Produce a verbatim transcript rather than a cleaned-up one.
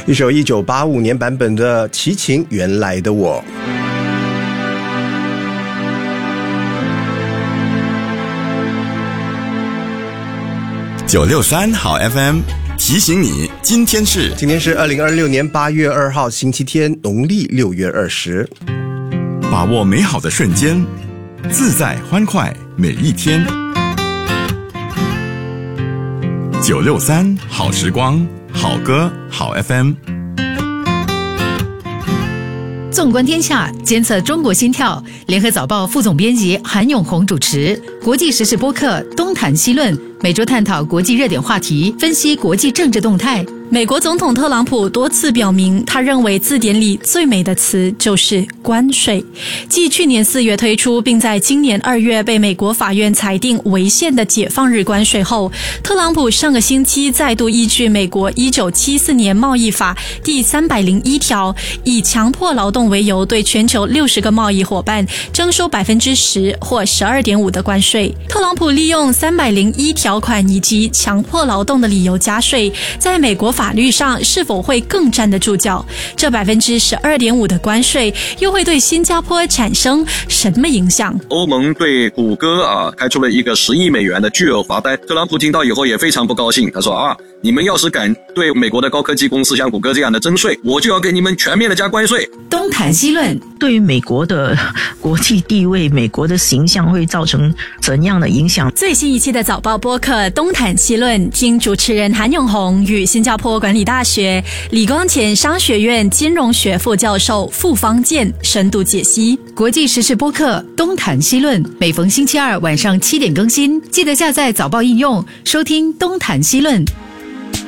一首一九八五年版本的齐秦《原来的我》。 九六三好 F M 提醒你，今天是今天是二零二六年八月二号星期天，农历六月二十。 把握美好的瞬间，自在欢快每一天。九六三好时光，好歌好 F M。 纵观天下，监测中国心跳。联合早报副总编辑韩永红主持。国际时事播客东谈西论，每周探讨国际热点话题，分析国际政治动态。 美国总统特朗普多次表明，他认为字典里最美的词就是关税。继去年四月推出，并在今年二月被美国法院裁定违宪的解放日关税后，特朗普上个星期再度依据美国一九七四年贸易法第三百零一条，以强迫劳动为由，对全球六十个贸易伙伴征收百分之十或十二点五的关税。特朗普利用三百零一条款以及强迫劳动的理由加税，在美国法律上是否会更站得住脚？这百分之十二点五的关税又会对新加坡产生什么影响？ 欧盟对谷歌啊开出了一个十亿美元的巨额罚单，特朗普听到以后也非常不高兴，他说啊，你们要是敢对美国的高科技公司像谷歌这样的征税，我就要给你们全面的加关税。 东谈西论， 对于美国的国际地位、美国的形象会造成怎样的影响？ 最新一期的早报播客东谈西论，听主持人韩永红与新加坡管理大学李光前商学院金融学副教授傅方健深度解析。 国际时事播客东谈西论，每逢星期二晚上七点更新，记得下载早报应用收听东谈西论。